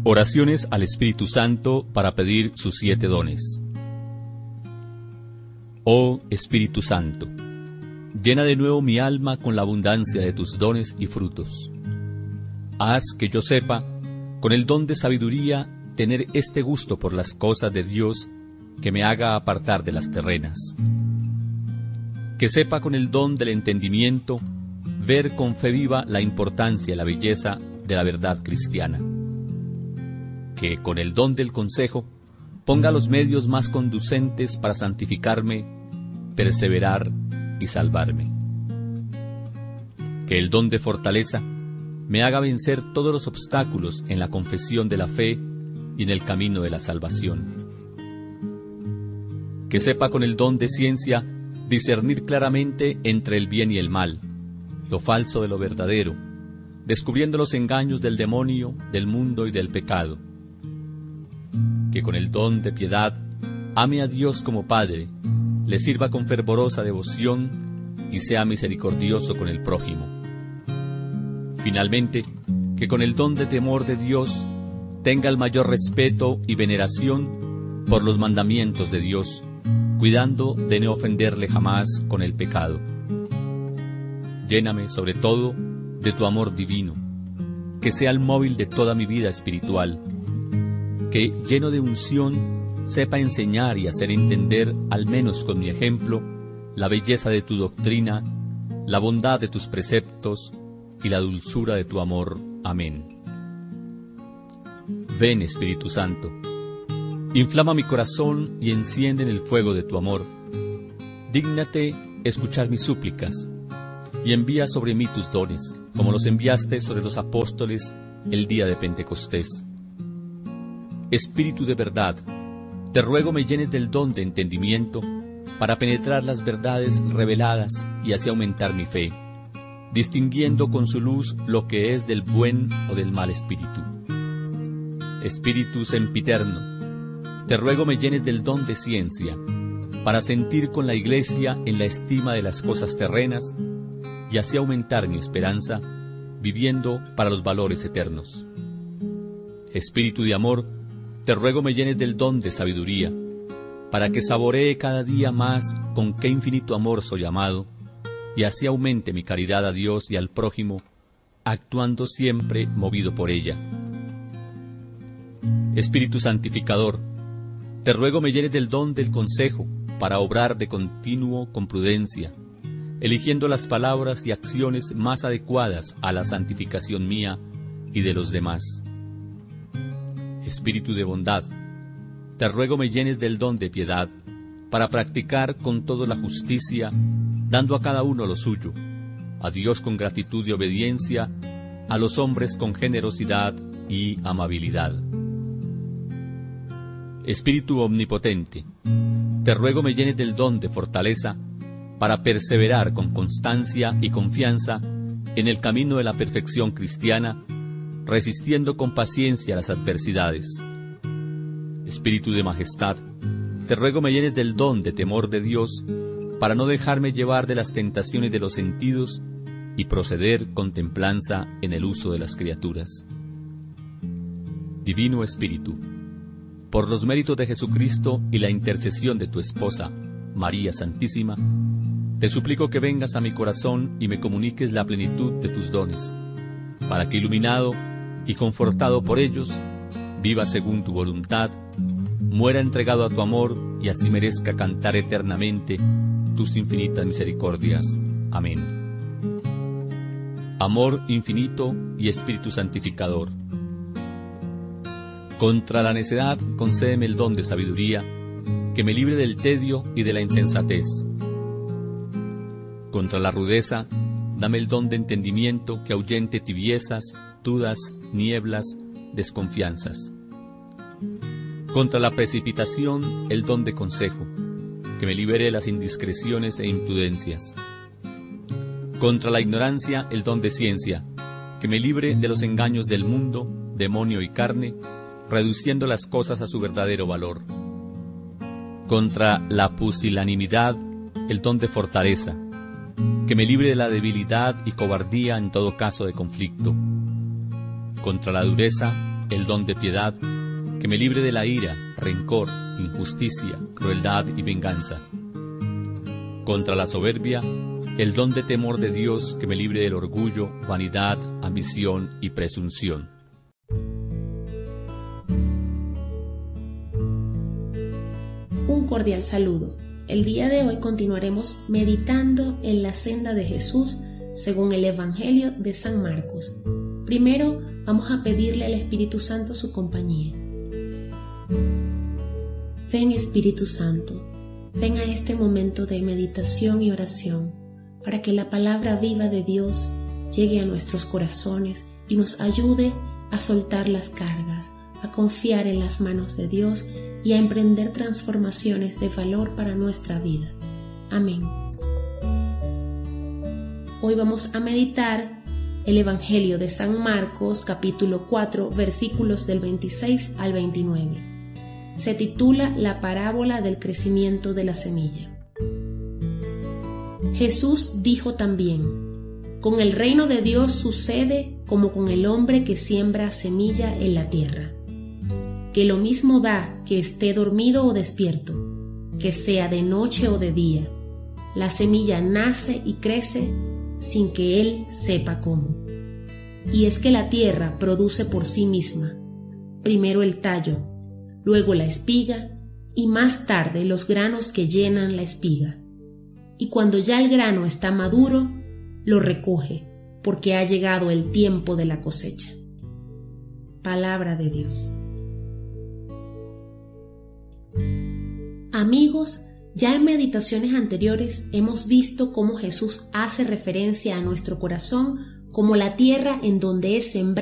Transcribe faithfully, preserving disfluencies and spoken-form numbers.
Oraciones al Espíritu Santo para pedir sus siete dones. Oh Espíritu Santo, llena de nuevo mi alma con la abundancia de tus dones y frutos. Haz que yo sepa, con el don de sabiduría, tener este gusto por las cosas de Dios que me haga apartar de las terrenas. Que sepa con el don del entendimiento ver con fe viva la importancia y la belleza de la verdad cristiana. Que con el don del consejo ponga los medios más conducentes para santificarme, perseverar y salvarme. Que el don de fortaleza me haga vencer todos los obstáculos en la confesión de la fe y en el camino de la salvación. Que sepa con el don de ciencia discernir claramente entre el bien y el mal, lo falso de lo verdadero, descubriendo los engaños del demonio, del mundo y del pecado. Que con el don de piedad ame a Dios como Padre, le sirva con fervorosa devoción y sea misericordioso con el prójimo. Finalmente, que con el don de temor de Dios tenga el mayor respeto y veneración por los mandamientos de Dios, cuidando de no ofenderle jamás con el pecado. Lléname, sobre todo, de tu amor divino, que sea el móvil de toda mi vida espiritual, que, lleno de unción, sepa enseñar y hacer entender, al menos con mi ejemplo, la belleza de tu doctrina, la bondad de tus preceptos y la dulzura de tu amor. Amén. Ven, Espíritu Santo, inflama mi corazón y enciende en el fuego de tu amor. Dígnate escuchar mis súplicas y envía sobre mí tus dones, como los enviaste sobre los apóstoles el día de Pentecostés. Espíritu de verdad, te ruego me llenes del don de entendimiento para penetrar las verdades reveladas y así aumentar mi fe, distinguiendo con su luz lo que es del buen o del mal espíritu. Espíritu sempiterno, te ruego me llenes del don de ciencia para sentir con la Iglesia en la estima de las cosas terrenas y así aumentar mi esperanza, viviendo para los valores eternos. Espíritu de amor, te ruego me llenes del don de sabiduría, para que saboree cada día más con qué infinito amor soy amado, y así aumente mi caridad a Dios y al prójimo, actuando siempre movido por ella. Espíritu santificador, te ruego me llenes del don del consejo, para obrar de continuo con prudencia, eligiendo las palabras y acciones más adecuadas a la santificación mía y de los demás. Espíritu de bondad, te ruego me llenes del don de piedad, para practicar con todo la justicia, dando a cada uno lo suyo, a Dios con gratitud y obediencia, a los hombres con generosidad y amabilidad. Espíritu omnipotente, te ruego me llenes del don de fortaleza, para perseverar con constancia y confianza en el camino de la perfección cristiana, resistiendo con paciencia las adversidades. Espíritu de majestad, te ruego me llenes del don de temor de Dios, para no dejarme llevar de las tentaciones de los sentidos y proceder con templanza en el uso de las criaturas. Divino Espíritu, por los méritos de Jesucristo y la intercesión de tu esposa, María Santísima, te suplico que vengas a mi corazón y me comuniques la plenitud de tus dones, para que iluminado y confortado por ellos, viva según tu voluntad, muera entregado a tu amor y así merezca cantar eternamente tus infinitas misericordias. Amén. Amor infinito y Espíritu santificador, contra la necedad concédeme el don de sabiduría, que me libre del tedio y de la insensatez. Contra la rudeza, dame el don de entendimiento que ahuyente tibiezas, dudas, nieblas, desconfianzas. Contra la precipitación, el don de consejo, que me libere de las indiscreciones e imprudencias. Contra la ignorancia, el don de ciencia, que me libre de los engaños del mundo, demonio y carne, reduciendo las cosas a su verdadero valor. Contra la pusilanimidad, el don de fortaleza, que me libre de la debilidad y cobardía en todo caso de conflicto. Contra la dureza, el don de piedad, que me libre de la ira, rencor, injusticia, crueldad y venganza. Contra la soberbia, el don de temor de Dios, que me libre del orgullo, vanidad, ambición y presunción. Un cordial saludo. El día de hoy continuaremos meditando en la senda de Jesús según el Evangelio de San Marcos. Primero vamos a pedirle al Espíritu Santo su compañía. Ven, Espíritu Santo, ven a este momento de meditación y oración para que la palabra viva de Dios llegue a nuestros corazones y nos ayude a soltar las cargas, a confiar en las manos de Dios y a emprender transformaciones de valor para nuestra vida. Amén. Hoy vamos a meditar el Evangelio de San Marcos, capítulo cuatro, versículos del veintiséis al veintinueve. Se titula La parábola del crecimiento de la semilla. Jesús dijo también: con el reino de Dios sucede como con el hombre que siembra semilla en la tierra, que lo mismo da que esté dormido o despierto, que sea de noche o de día. La semilla nace y crece sin que él sepa cómo. Y es que la tierra produce por sí misma, primero el tallo, luego la espiga y más tarde los granos que llenan la espiga. Y cuando ya el grano está maduro, lo recoge, porque ha llegado el tiempo de la cosecha. Palabra de Dios. Amigos, ya en meditaciones anteriores hemos visto cómo Jesús hace referencia a nuestro corazón como la tierra en donde es sembrado